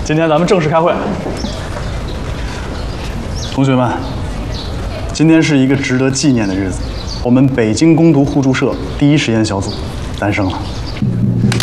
今天咱们正式开会。同学们，今天是一个值得纪念的日子，我们北京攻读互助社第一实验小组诞生了。